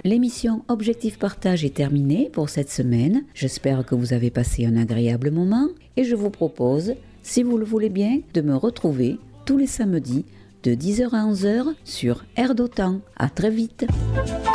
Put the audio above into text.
L'émission Objectif Partage est terminée pour cette semaine. J'espère que vous avez passé un agréable moment et je vous propose, si vous le voulez bien, de me retrouver tous les samedis de 10h à 11h sur Air d'Otan. À très vite.